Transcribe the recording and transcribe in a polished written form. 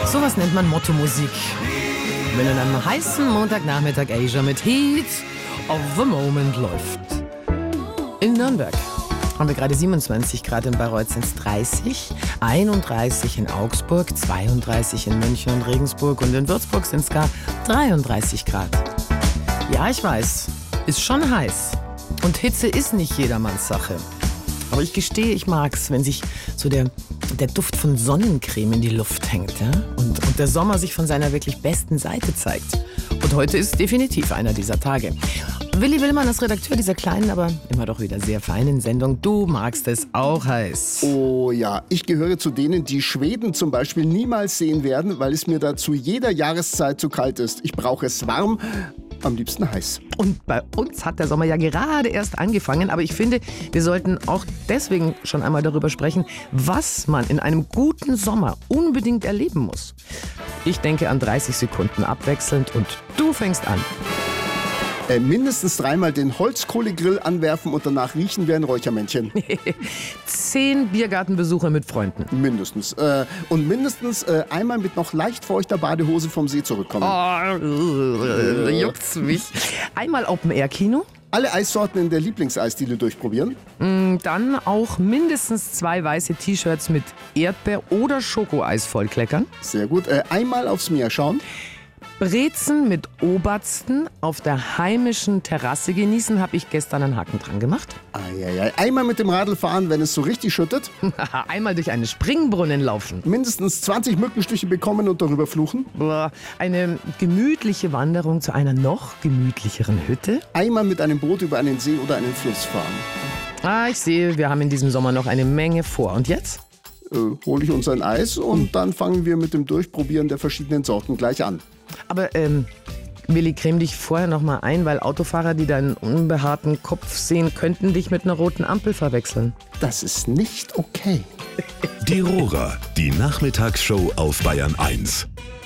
Sowas nennt man Motto-Musik. Wenn an einem heißen Montagnachmittag Asia mit Heat of the Moment läuft. In Nürnberg haben wir gerade 27 Grad, in Bayreuth sind es 30, 31 in Augsburg, 32 in München und Regensburg und in Würzburg sind es gar 33 Grad. Ja, ich weiß, ist schon heiß. Und Hitze ist nicht jedermanns Sache. Aber ich gestehe, ich mag's, wenn sich so der Duft von Sonnencreme in die Luft hängt, ja? Und der Sommer sich von seiner wirklich besten Seite zeigt. Und heute ist definitiv einer dieser Tage. Willi Willmann ist Redakteur dieser kleinen, aber immer doch wieder sehr feinen Sendung. Du magst es auch heiß. Oh ja, ich gehöre zu denen, die Schweden zum Beispiel niemals sehen werden, weil es mir da zu jeder Jahreszeit zu kalt ist. Ich brauche es warm, am liebsten heiß. Und bei uns hat der Sommer ja gerade erst angefangen, aber ich finde, wir sollten auch deswegen schon einmal darüber sprechen, was man in einem guten Sommer unbedingt erleben muss. Ich denke an 30 Sekunden abwechselnd und du fängst an. Mindestens 3-mal den Holzkohlegrill anwerfen und danach riechen wie ein Räuchermännchen. 10 Biergartenbesuche mit Freunden. Mindestens. Und mindestens einmal mit noch leicht feuchter Badehose vom See zurückkommen. Oh, juckt's mich. Einmal Open-Air-Kino. Alle Eissorten in der Lieblingseisdiele durchprobieren. Dann auch mindestens 2 weiße T-Shirts mit Erdbeer- oder Schokoeis vollkleckern. Sehr gut. Einmal aufs Meer schauen. Brezen mit Obersten auf der heimischen Terrasse genießen, habe ich gestern einen Haken dran gemacht. Eieiei. Einmal mit dem Radl fahren, wenn es so richtig schüttet. Einmal durch einen Springbrunnen laufen. Mindestens 20 Mückenstiche bekommen und darüber fluchen. Eine gemütliche Wanderung zu einer noch gemütlicheren Hütte. Einmal mit einem Boot über einen See oder einen Fluss fahren. Ich sehe, wir haben in diesem Sommer noch eine Menge vor. Und jetzt? Hole ich uns ein Eis und dann fangen wir mit dem Durchprobieren der verschiedenen Sorten gleich an. Aber Willi, creme dich vorher noch mal ein, weil Autofahrer, die deinen unbehaarten Kopf sehen, könnten dich mit einer roten Ampel verwechseln. Das ist nicht okay. Die Rohrer, die Nachmittagsshow auf Bayern 1.